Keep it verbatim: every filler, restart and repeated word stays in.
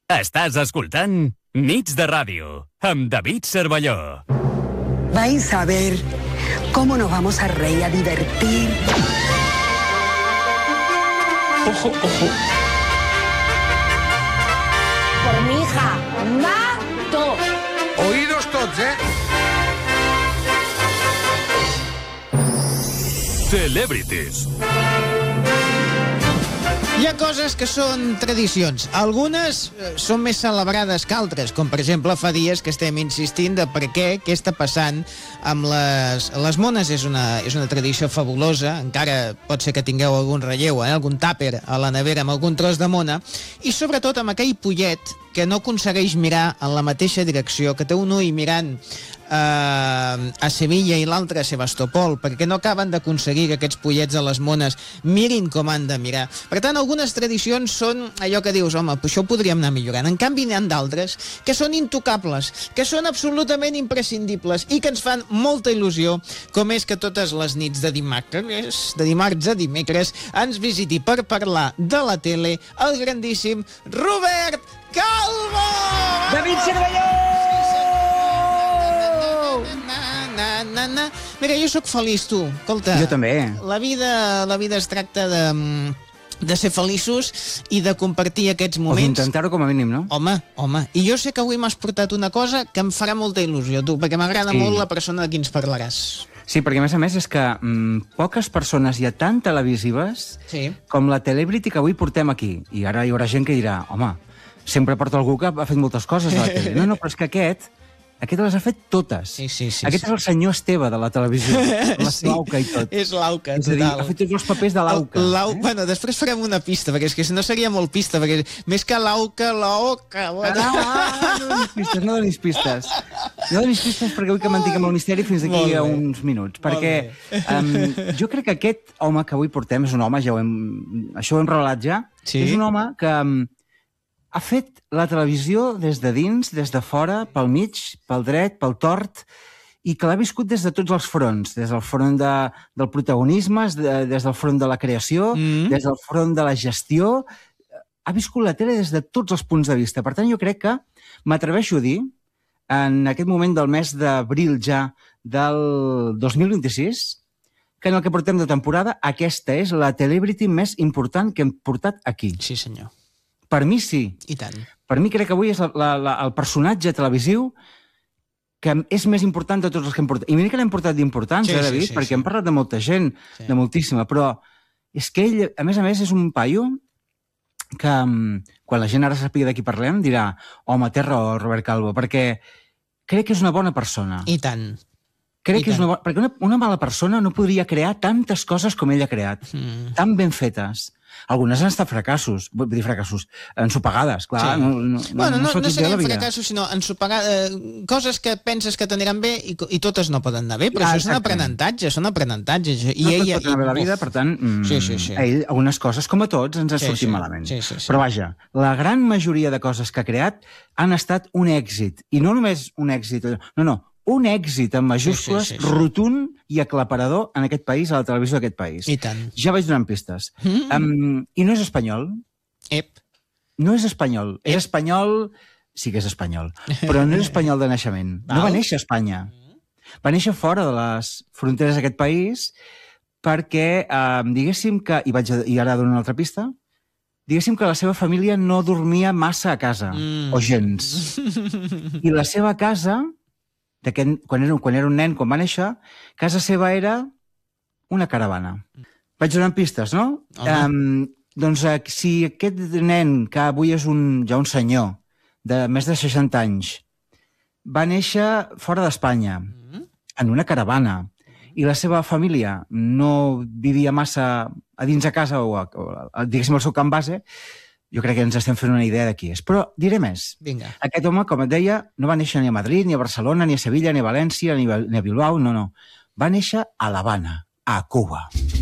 Estàs escoltant Nits de Ràdio, amb David Cervelló. Vais a ver cómo nos vamos a reír, a divertir. Ojo, ojo. Por mi hija, mato. Oídos tots, eh? Celebrities. Hi ha coses que són tradicions. Algunes són més celebrades que altres, com per exemple fa dies que estem insistint de per què, què està passant amb les, les mones. És una, és una tradició fabulosa, encara pot ser que tingueu algun relleu, eh? algun tàper a la nevera amb algun tros de mona, i sobretot amb aquell pollet que no aconsegueix mirar en la mateixa direcció, que té un ull mirant eh, a Sevilla i l'altre a Sebastopol, perquè no acaben d'aconseguir que aquests pollets de les mones mirin com han de mirar. Per tant, algunes tradicions són allò que dius, home, això ho podríem anar millorant. En canvi, n'hi ha d'altres que són intocables, que són absolutament imprescindibles i que ens fan molta il·lusió, com és que totes les nits de dimecres, de dimarts a dimecres, ens visiti per parlar de la tele el grandíssim Robert Calvo! David Cervelló! Na, na, na, na. Mira, jo sóc feliç, tu. Escolta, Jo també. La vida, la vida es tracta de, de ser feliços i de compartir aquests O moments. d'intentar-ho com a mínim, no? Home, home. I jo sé que avui m'has portat una cosa que em farà molta il·lusió, tu, perquè m'agrada Sí. molt la persona de qui ens parlaràs. Sí, perquè a més a més és que mm, poques persones hi ha tan televisives Sí. com la celebrity que avui portem aquí. I ara hi haurà gent que dirà, home, sempre porta algú que ha fet moltes coses a la tele. No, no, però és que aquest, aquest les ha fet totes. Sí, sí, sí, aquest sí. és el senyor Esteve de la televisió, la Sí, l'Auca i tot. és l'Auca, És a dir, total. ha fet tots els papers de l'Auca. L'Au... eh? Bueno, després farem una pista, perquè és que si no seria molt pista, perquè més que l'Auca, l'Oca... Bueno. Ah, no donis pistes, no donis pistes. No donis pistes perquè vull que mantinguem el misteri fins Molt aquí bé. a uns minuts. Perquè um, jo crec que aquest home que avui portem és un home, ja ho hem, això ho hem revelat ja, Sí. és un home que um, ha fet la televisió des de dins, des de fora, pel mig, pel dret, pel tort, i que l'ha viscut des de tots els fronts, des del front de, del protagonisme, de, des del front de la creació, Mm. des del front de la gestió. Ha viscut la tele des de tots els punts de vista. Per tant, jo crec que m'atreveixo a dir, en aquest moment del mes d'abril ja del dos mil vint-i-sis, que en el que portem de temporada, aquesta és la celebrity més important que hem portat aquí. Sí, senyor. Per mi sí. I tant. Per mi crec que avui és la, la, la, el personatge televisiu que és més important de tots els que hem portat. I mira que l'hem portat d'importants, Sí, eh, sí, David? sí, perquè sí. hem parlat de molta gent, Sí. de moltíssima, però és que ell, a més a més, és un paio que um, quan la gent ara sàpiga de qui parlem dirà, home, té raó, Robert Calvo, perquè crec que és una bona persona. I tant. Crec I que és tant. una bona... Perquè una, una mala persona no podria crear tantes coses com ell ha creat, Mm. tan ben fetes. Algunes han estat fracassos, vull dir fracassos, ensopegades, clar. Sí. No, no, Bueno, no, s'ho no tot bé la serien vida. fracassos, sinó ensopegar, eh, coses que penses que t'aniran bé i, i totes no poden anar bé, però Ah, això és un exactament. aprenentatge, són aprenentatges. I No ella, tot pot anar bé la vida, per tant, mm, Sí, sí, sí. a ell algunes coses, com a tots, ens ha Sí, sortit sí. malament. Sí, sí, sí. Però vaja, la gran majoria de coses que ha creat han estat un èxit. I no només un èxit, no, no, un èxit en majúscules, Sí, sí, sí, sí. rotund i aclaparador en aquest país, a la televisió d'aquest país. I tant. Ja vaig donant pistes. Mm. Um, I no és espanyol. Ep. No és espanyol. És espanyol... Sí que és espanyol. Però no és espanyol de naixement. No va Val. néixer a Espanya. Va néixer fora de les fronteres d'aquest país perquè, eh, diguéssim que... I, vaig a, I ara dono una altra pista. Diguéssim que la seva família no dormia massa a casa. Mm. O gens. I la seva casa, d'aquest- quan, era, quan era un nen, quan va néixer, casa seva era una caravana. Vaig donant pistes, no? Um, doncs eh, si aquest nen, que avui és un, ja un senyor, de més de seixanta anys, va néixer fora d'Espanya, en una caravana, i la seva família no vivia massa a dins de casa o, a, o a, diguéssim, al seu camp base, jo crec que ens estem fent una idea de qui és. Però diré més. Vinga. Aquest home, com et deia, no va néixer ni a Madrid, ni a Barcelona, ni a Sevilla, ni a València, ni a, ni a Bilbao, no, no. Va néixer a l'Havana, a Cuba.